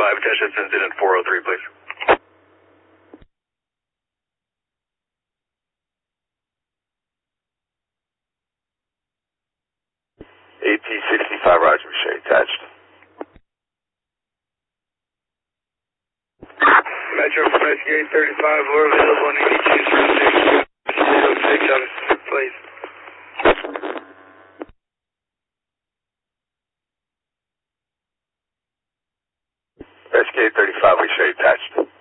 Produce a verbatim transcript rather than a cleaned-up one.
thirty-five, attention incident four oh three, please. A T sixty-five, Roger, we show you attached. Metro from S K thirty-five, we're available on eighty-two zero six, please. S K thirty-five, we show you attached.